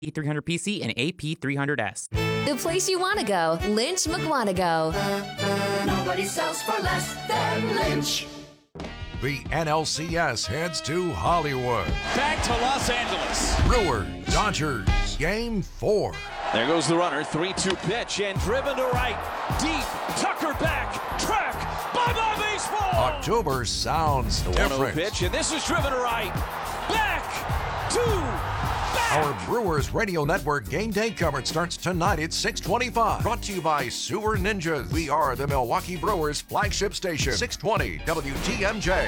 E300PC and AP300S. The place you want to go, Lynch McWanago. Nobody sells for less than Lynch. The NLCS heads to Hollywood. Back to Los Angeles. Brewers, Dodgers, Game 4. There goes the runner, 3-2 pitch, and driven to right. Deep, Tucker back, track, bye-bye baseball! October sounds the different. 1-0 pitch, and this is driven to right. Back to back! Our Brewers Radio Network game day coverage starts tonight at 6:25. Brought to you by Sewer Ninjas. We are the Milwaukee Brewers flagship station. 620 WTMJ.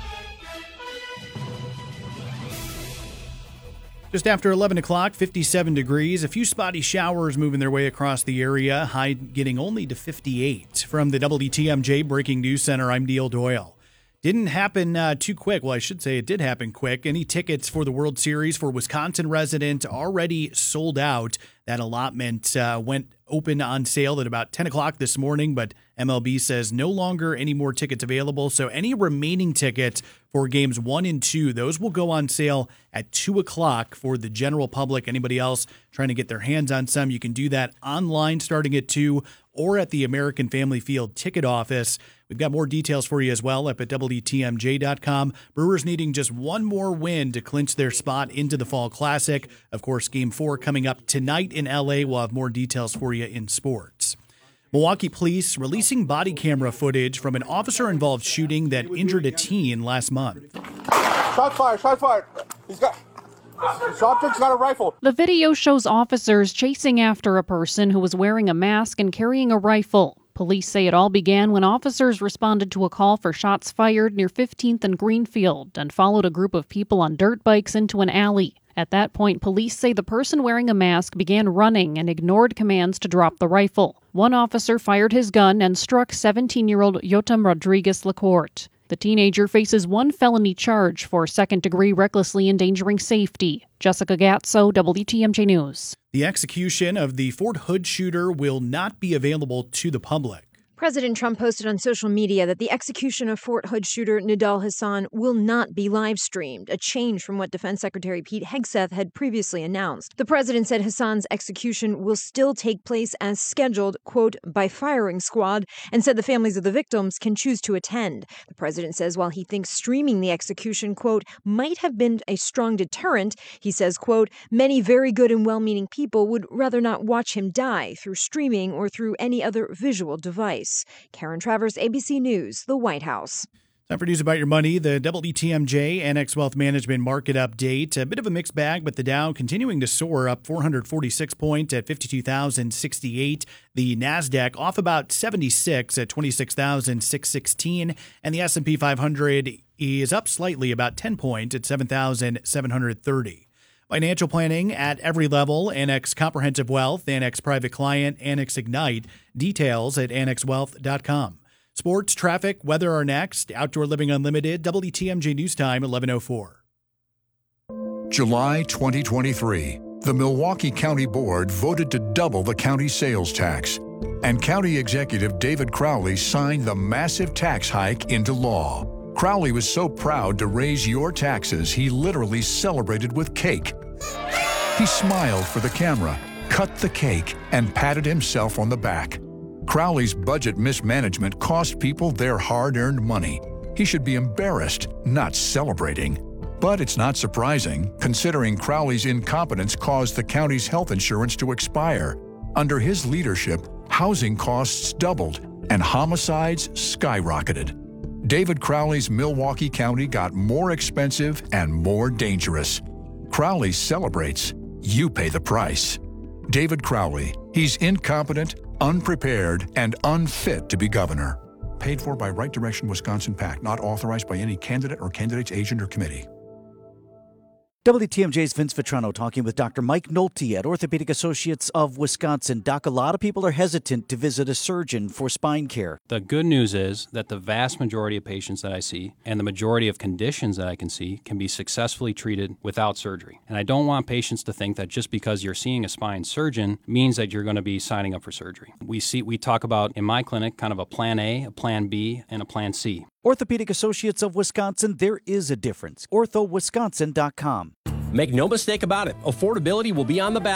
Just after 11 o'clock, 57 degrees. A few spotty showers moving their way across the area. High getting only to 58. From the WTMJ Breaking News Center, I'm Neil Doyle. Didn't happen too quick. Well, I should say it did happen quick. Any tickets for the World Series for Wisconsin resident already sold out. That allotment went open on sale at about 10 o'clock this morning, but MLB says no longer any more tickets available. So any remaining tickets for games 1 and 2, those will go on sale at 2 o'clock for the general public. Anybody else trying to get their hands on some, you can do that online starting at 2 or at the American Family Field ticket office. We've got more details for you as well up at WTMJ.com. Brewers needing just one more win to clinch their spot into the Fall Classic. Of course, Game 4 coming up tonight in L.A. We'll have more details for you in sports. Milwaukee police releasing body camera footage from an officer-involved shooting that injured a teen last month. Shots fired, shots fired. Subject's got a rifle. The video shows officers chasing after a person who was wearing a mask and carrying a rifle. Police say it all began when officers responded to a call for shots fired near 15th and Greenfield and followed a group of people on dirt bikes into an alley. At that point, police say the person wearing a mask began running and ignored commands to drop the rifle. One officer fired his gun and struck 17-year-old Yotam Rodriguez-Lacourt. The teenager faces one felony charge for second-degree recklessly endangering safety. Jessica Gatso, WTMJ News. The execution of the Fort Hood shooter will not be available to the public. President Trump posted on social media that the execution of Fort Hood shooter Nidal Hasan will not be live-streamed, a change from what Defense Secretary Pete Hegseth had previously announced. The president said Hasan's execution will still take place as scheduled, quote, by firing squad, and said the families of the victims can choose to attend. The president says while he thinks streaming the execution, quote, might have been a strong deterrent, he says, quote, many very good and well-meaning people would rather not watch him die through streaming or through any other visual device. Karen Travers, ABC News, the White House. Time for news about your money. The WTMJ Annex Wealth Management market update. A bit of a mixed bag, but the Dow continuing to soar up 446 points at 52,068. The NASDAQ off about 76 at 26,616. And the S&P 500 is up slightly about 10 points at 7,730. Financial planning at every level. Annex Comprehensive Wealth, Annex Private Client, Annex Ignite. Details at annexwealth.com. Sports, traffic, weather are next. Outdoor Living Unlimited, WTMJ News Time, 11:04. July 2023. The Milwaukee County Board voted to double the county sales tax. And County Executive David Crowley signed the massive tax hike into law. Crowley was so proud to raise your taxes, he literally celebrated with cake. He smiled for the camera, cut the cake, and patted himself on the back. Crowley's budget mismanagement cost people their hard-earned money. He should be embarrassed, not celebrating. But it's not surprising, considering Crowley's incompetence caused the county's health insurance to expire. Under his leadership, housing costs doubled and homicides skyrocketed. David Crowley's Milwaukee County got more expensive and more dangerous. Crowley celebrates. You pay the price. David Crowley. He's incompetent, unprepared, and unfit to be governor. Paid for by Right Direction Wisconsin PAC, not authorized by any candidate or candidate's agent or committee. WTMJ's Vince Vitrano talking with Dr. Mike Nolte at Orthopedic Associates of Wisconsin. Doc, a lot of people are hesitant to visit a surgeon for spine care. The good news is that the vast majority of patients that I see and the majority of conditions that I can see can be successfully treated without surgery. And I don't want patients to think that just because you're seeing a spine surgeon means that you're going to be signing up for surgery. We talk about in my clinic kind of a plan A, a plan B, and a plan C. Orthopedic Associates of Wisconsin, there is a difference. orthowisconsin.com. Make no mistake about it, affordability will be on the ballot